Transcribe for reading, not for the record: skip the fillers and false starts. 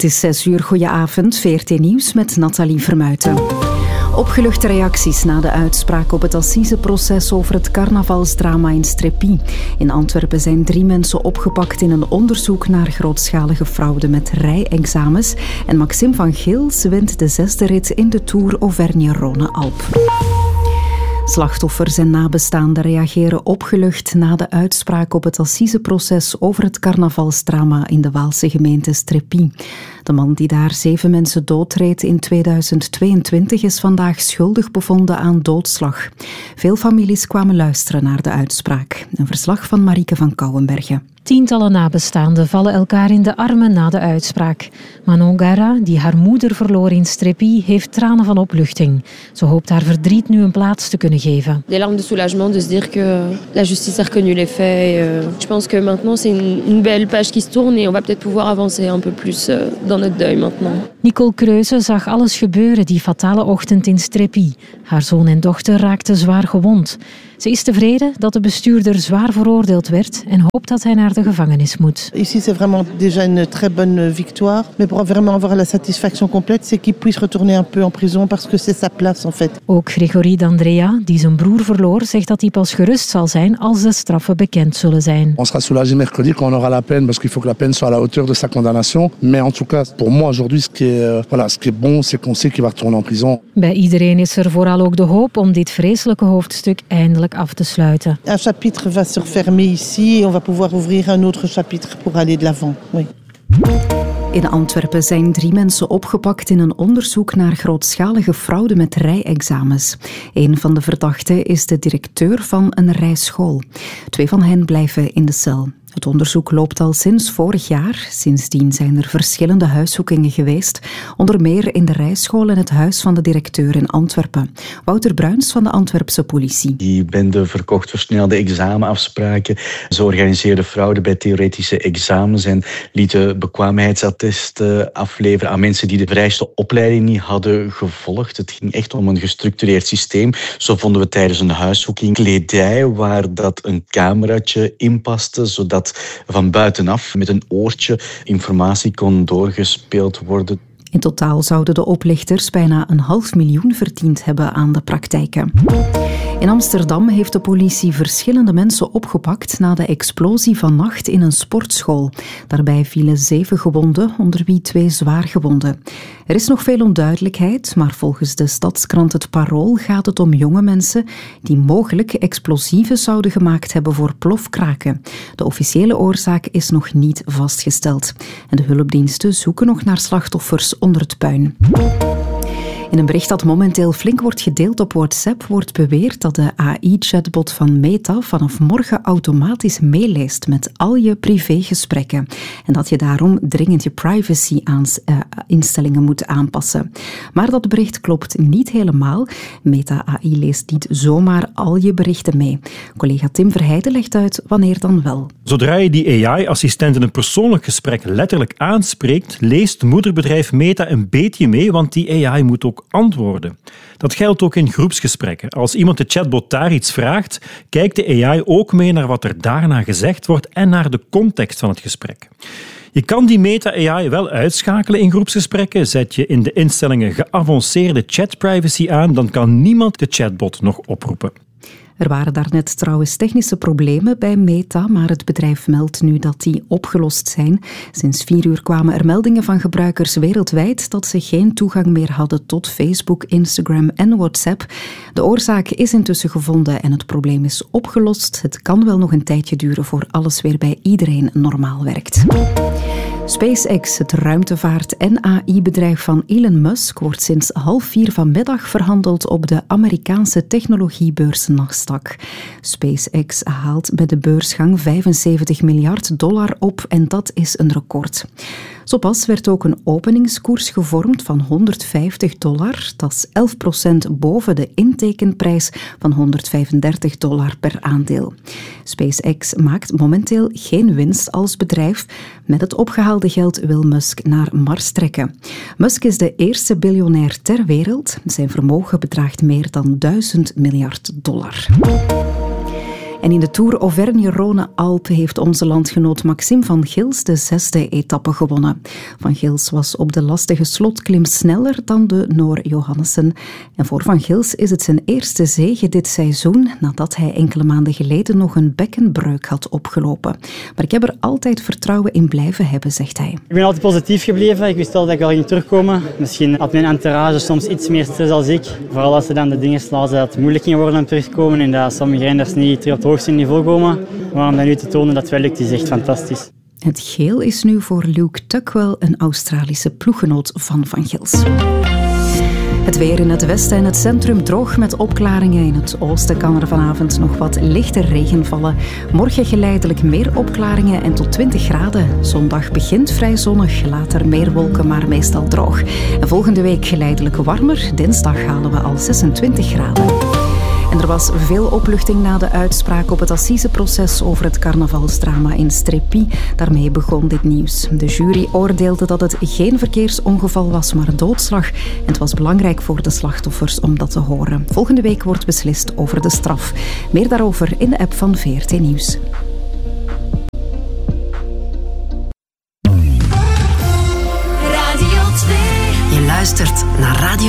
Het is 6 uur, goedenavond, VRT Nieuws met Nathalie Vermuijten. Opgeluchte reacties na de uitspraak op het assiseproces over het carnavalsdrama in Strepi. In Antwerpen zijn 3 mensen opgepakt in een onderzoek naar grootschalige fraude met rijexamens. En Maxime van Gils wint de 6e rit in de Tour Auvergne-Rhône-Alpes. Slachtoffers en nabestaanden reageren opgelucht na de uitspraak op het assiseproces over het carnavalsdrama in de Waalse gemeente Strepi. De man die daar 7 mensen doodreed in 2022 is vandaag schuldig bevonden aan doodslag. Veel families kwamen luisteren naar de uitspraak. Een verslag van Marieke van Kouwenbergen. Tientallen nabestaanden vallen elkaar in de armen na de uitspraak. Manon Gara, die haar moeder verloor in Strepi, heeft tranen van opluchting. Ze hoopt haar verdriet nu een plaats te kunnen geven. Des larmes de soulagement de se dire que la justice a reconnu les faits. Je pense que maintenant c'est une belle page qui se tourne et on va peut-être pouvoir avancer un peu plus dans notre deuil maintenant. Nicole Kreuze zag alles gebeuren die fatale ochtend in Strepi. Haar zoon en dochter raakten zwaar gewond. Ze is tevreden dat de bestuurder zwaar veroordeeld werd en hoopt dat hij naar de gevangenis moet. Ici, c'est vraiment déjà une très bonne victoire. Mais pour vraiment avoir la satisfaction complète, c'est qu'il puisse retourner un peu en prison parce que c'est sa place en fait. Ook Gregory D'Andrea, die zijn broer verloor, zegt dat hij pas gerust zal zijn als de straffen bekend zullen zijn. On sera soulagé mercredi quand on aura la peine parce qu'il faut que la peine soit à la hauteur de sa condamnation. Mais en tout cas, pour moi aujourd'hui, ce qui est bon, c'est qu'on sait qu'il va retourner en prison. Bij iedereen is er vooral ook de hoop om dit vreselijke hoofdstuk eindelijk af te sluiten. Un chapitre va se refermer ici et on va pouvoir ouvrir un autre chapitre pour aller de l'avant. Oui. In Antwerpen zijn 3 mensen opgepakt in een onderzoek naar grootschalige fraude met rijexamens. Een van de verdachten is de directeur van een rijschool. 2 van hen blijven in de cel. Het onderzoek loopt al sinds vorig jaar. Sindsdien zijn er verschillende huiszoekingen geweest, onder meer in de rijschool en het huis van de directeur in Antwerpen. Wouter Bruins van de Antwerpse politie. Die bende verkocht versnelde examenafspraken. Ze organiseerden fraude bij theoretische examens en lieten bekwaamheidsattesten afleveren aan mensen die de vereiste opleiding niet hadden gevolgd. Het ging echt om een gestructureerd systeem. Zo vonden we tijdens een huiszoeking kledij waar dat een cameraatje in paste, zodat van buitenaf met een oortje informatie kon doorgespeeld worden. In totaal zouden de oplichters bijna 500.000 verdiend hebben aan de praktijken. In Amsterdam heeft de politie verschillende mensen opgepakt na de explosie vannacht in een sportschool. Daarbij vielen 7 gewonden, onder wie 2 zwaargewonden. Er is nog veel onduidelijkheid, maar volgens de stadskrant Het Parool gaat het om jonge mensen die mogelijk explosieven zouden gemaakt hebben voor plofkraken. De officiële oorzaak is nog niet vastgesteld. En de hulpdiensten zoeken nog naar slachtoffers onder het puin. In een bericht dat momenteel flink wordt gedeeld op WhatsApp wordt beweerd dat de AI-chatbot van Meta vanaf morgen automatisch meeleest met al je privégesprekken. En dat je daarom dringend je privacy-instellingen moet aanpassen. Maar dat bericht klopt niet helemaal. Meta AI leest niet zomaar al je berichten mee. Collega Tim Verheijden legt uit wanneer dan wel. Zodra je die AI-assistent in een persoonlijk gesprek letterlijk aanspreekt, leest moederbedrijf Meta een beetje mee, want die AI moet ook antwoorden. Dat geldt ook in groepsgesprekken. Als iemand de chatbot daar iets vraagt, kijkt de AI ook mee naar wat er daarna gezegd wordt en naar de context van het gesprek. Je kan die meta-AI wel uitschakelen in groepsgesprekken. Zet je in de instellingen geavanceerde chatprivacy aan, dan kan niemand de chatbot nog oproepen. Er waren daarnet trouwens technische problemen bij Meta, maar het bedrijf meldt nu dat die opgelost zijn. Sinds 4 uur kwamen er meldingen van gebruikers wereldwijd dat ze geen toegang meer hadden tot Facebook, Instagram en WhatsApp. De oorzaak is intussen gevonden en het probleem is opgelost. Het kan wel nog een tijdje duren voor alles weer bij iedereen normaal werkt. SpaceX, het ruimtevaart- en AI-bedrijf van Elon Musk, wordt sinds 3:30 vanmiddag verhandeld op de Amerikaanse technologiebeurs Nasdaq. SpaceX haalt met de beursgang $75 miljard op en dat is een record. Zo pas werd ook een openingskoers gevormd van $150. Dat is 11% boven de intekenprijs van $135 per aandeel. SpaceX maakt momenteel geen winst als bedrijf. Met het opgehaalde geld wil Musk naar Mars trekken. Musk is de eerste biljonair ter wereld. Zijn vermogen bedraagt meer dan $1000 miljard. En in de Tour Auvergne-Rhône-Alpes heeft onze landgenoot Maxime van Gils de 6e etappe gewonnen. Van Gils was op de lastige slotklim sneller dan de Noor Johannessen. En voor Van Gils is het zijn eerste zege dit seizoen, nadat hij enkele maanden geleden nog een bekkenbreuk had opgelopen. Maar ik heb er altijd vertrouwen in blijven hebben, zegt hij. Ik ben altijd positief gebleven. Ik wist al dat ik al ging terugkomen. Misschien had mijn entourage soms iets meer stress als ik. Vooral als ze dan de dingen lazen dat het moeilijk ging worden om terugkomen en dat sommige renners niet terug op het hoogste niveau komen. Maar om dat nu te tonen dat het wel lukt, is echt fantastisch. Het geel is nu voor Luke Tuckwell, een Australische ploeggenoot van Van Gils. Het weer in het westen en het centrum droog met opklaringen. In het oosten kan er vanavond nog wat lichte regen vallen. Morgen geleidelijk meer opklaringen en tot 20 graden. Zondag begint vrij zonnig, later meer wolken, maar meestal droog. En volgende week geleidelijk warmer. Dinsdag halen we al 26 graden. En er was veel opluchting na de uitspraak op het assiseproces over het carnavalsdrama in Strépy. Daarmee begon dit nieuws. De jury oordeelde dat het geen verkeersongeval was, maar een doodslag. En het was belangrijk voor de slachtoffers om dat te horen. Volgende week wordt beslist over de straf. Meer daarover in de app van VRT Nieuws. Radio 2. Je luistert naar Radio